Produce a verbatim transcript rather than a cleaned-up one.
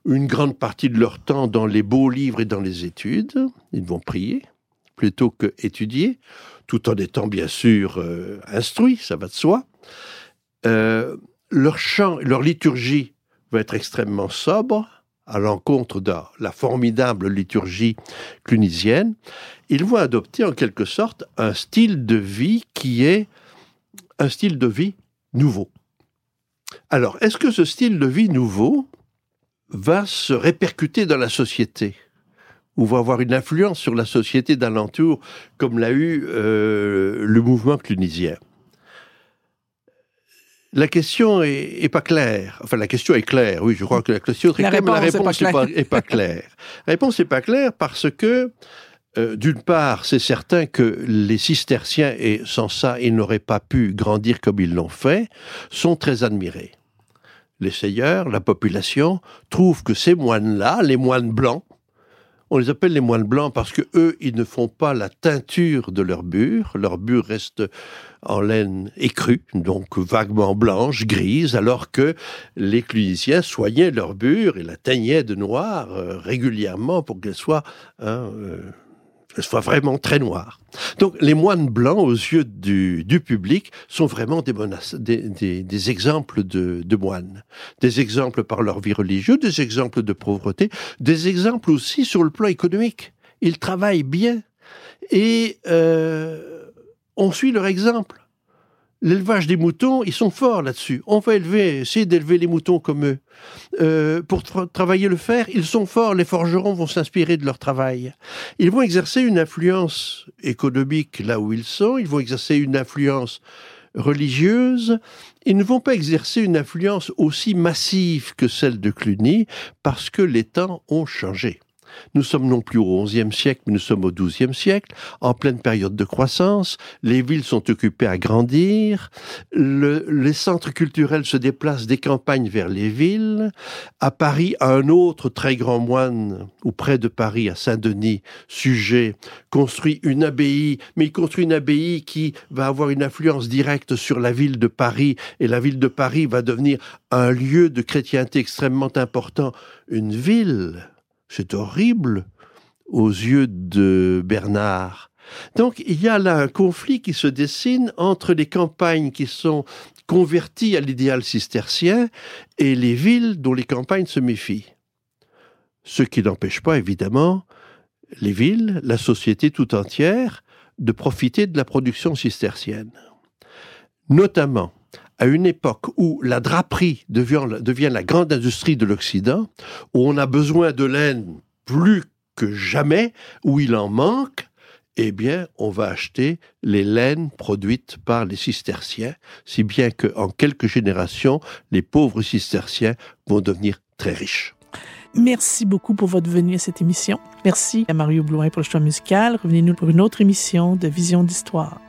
une grande partie de leur temps dans les beaux livres et dans les études. Ils vont prier plutôt que étudier, tout en étant bien sûr euh, instruits, ça va de soi. Euh, leur chant, leur liturgie va être extrêmement sobre, à l'encontre de la formidable liturgie clunisienne. Ils vont adopter en quelque sorte un style de vie qui est un style de vie nouveau. Alors, est-ce que ce style de vie nouveau va se répercuter dans la société ou va avoir une influence sur la société d'alentour, comme l'a eu euh, le mouvement clunisien? La question est, est pas claire. Enfin, la question est claire. Oui, je crois que la question est très la claire, mais la réponse n'est pas, est pas, est pas claire. La réponse n'est pas claire parce que, euh, d'une part, c'est certain que les cisterciens, et sans ça, ils n'auraient pas pu grandir comme ils l'ont fait, sont très admirés. Les seigneurs, la population, trouvent que ces moines-là, les moines blancs, on les appelle les moines blancs parce que eux, ils ne font pas la teinture de leur bure. Leur bure reste en laine écrue, donc vaguement blanche, grise, alors que les clunisiens soignaient leur bure et la teignaient de noir euh, régulièrement pour qu'elle soit, hein, euh, qu'elle soit vraiment très noire. Donc les moines blancs, aux yeux du, du public, sont vraiment des, monas, des, des, des exemples de, de moines. Des exemples par leur vie religieuse, des exemples de pauvreté, des exemples aussi sur le plan économique. Ils travaillent bien et euh, on suit leur exemple. L'élevage des moutons, ils sont forts là-dessus. On va élever, essayer d'élever les moutons comme eux. Euh, pour tra- travailler le fer, ils sont forts. Les forgerons vont s'inspirer de leur travail. Ils vont exercer une influence économique là où ils sont. Ils vont exercer une influence religieuse. Ils ne vont pas exercer une influence aussi massive que celle de Cluny parce que les temps ont changé. Nous sommes non plus au onzième siècle, mais nous sommes au douzième siècle, en pleine période de croissance. Les villes sont occupées à grandir. Le, les centres culturels se déplacent des campagnes vers les villes. À Paris, un autre très grand moine, ou près de Paris, à Saint-Denis, Suger, construit une abbaye, mais il construit une abbaye qui va avoir une influence directe sur la ville de Paris, et la ville de Paris va devenir un lieu de chrétienté extrêmement important, une ville. C'est horrible aux yeux de Bernard. Donc, il y a là un conflit qui se dessine entre les campagnes qui sont converties à l'idéal cistercien et les villes dont les campagnes se méfient. Ce qui n'empêche pas, évidemment, les villes, la société tout entière, de profiter de la production cistercienne. Notamment, à une époque où la draperie devient, devient la grande industrie de l'Occident, où on a besoin de laine plus que jamais, où il en manque, eh bien, on va acheter les laines produites par les cisterciens, si bien qu'en quelques générations, les pauvres cisterciens vont devenir très riches. Merci beaucoup pour votre venue à cette émission. Merci à Mario Blouin pour le choix musical. Revenez-nous pour une autre émission de Vision d'Histoire.